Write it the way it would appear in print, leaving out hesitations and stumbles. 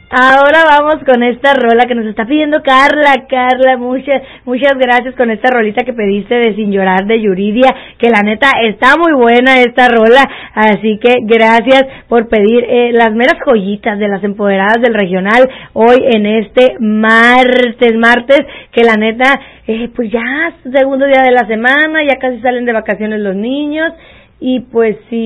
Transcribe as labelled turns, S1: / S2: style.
S1: Ahora vamos con esta rola que nos está pidiendo Carla, muchas gracias con esta rolita que pediste de Sin Llorar de Yuridia, que la neta está muy buena esta rola, así que gracias por pedir las meras joyitas de las empoderadas del regional hoy en este martes, que la neta, pues ya segundo día de la semana, ya casi salen de vacaciones los niños, y pues sí.